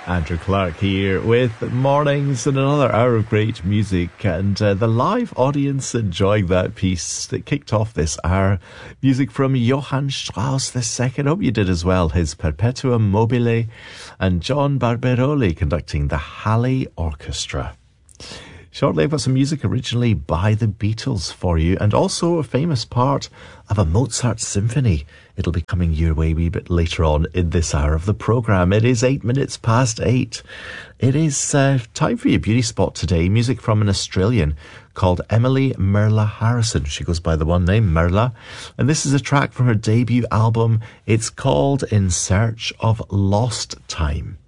Andrew Clark here with Mornings and another hour of great music, and the live audience enjoying that piece that kicked off this hour. Music from Johann Strauss II. Hope you did as well. His Perpetuum Mobile, and John Barberoli conducting the Halley Orchestra. Shortly, I've got some music originally by the Beatles for you, and also a famous part of a Mozart symphony. It'll be coming your way a wee bit later on in this hour of the programme. It is 8 minutes past 8. It is time for your beauty spot today. Music from an Australian called Emily Merla Harrison. She goes by the one name, Merla. And this is a track from her debut album. It's called In Search of Lost Time.